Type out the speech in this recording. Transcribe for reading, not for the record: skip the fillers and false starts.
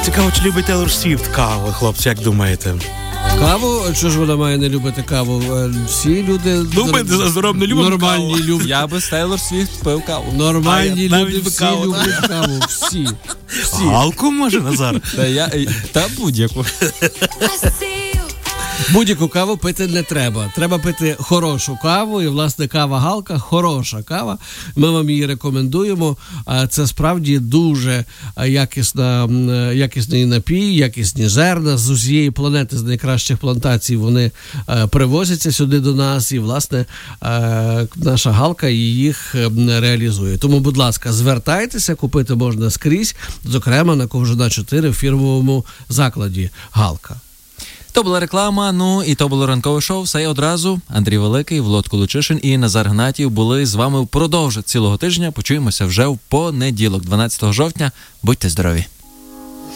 Цікаво, чи любить Тейлор Свіфт каву, хлопці, як думаєте? Каву? Чого ж вона має не любити каву? Всі люди здоров не любимо нормальні каву. люблять. Я би з Тейлор Свіфт пив каву. Нормальні люди всі каву, люблять каву. Всі. Галку, може, Назар? Та будь-яку. Будь-яку каву пити не треба. Треба пити хорошу каву. І, власне, кава Галка – хороша кава. Ми вам її рекомендуємо. Це справді дуже якісний напій, якісні зерна. З усієї планети, з найкращих плантацій вони привозяться сюди до нас. І, власне, наша Галка їх реалізує. Тому, будь ласка, звертайтеся, купити можна скрізь. Зокрема, на Ковжана 4 в фірмовому закладі Галка. То була реклама, ну і то було ранкове шоу. Все одразу. Андрій Великий, Володь Колучишин і Назар Гнатів були з вами впродовж цілого тижня. Почуємося вже в понеділок, 12 жовтня. Будьте здорові!